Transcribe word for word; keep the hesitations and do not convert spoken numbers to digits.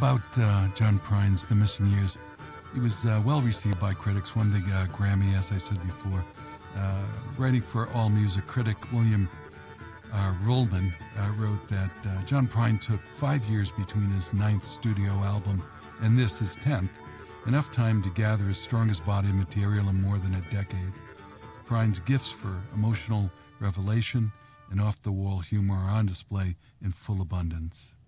about uh, John Prine's The Missing Years. He was uh, well received by critics, won the uh, Grammy, as I said before. Uh, writing for AllMusic critic William uh, Ruhlman uh, wrote that uh, John Prine took five years between his ninth studio album and this, his tenth, enough time to gather his strongest body of material in more than a decade. Prine's gifts for emotional revelation and off-the-wall humor are on display in full abundance.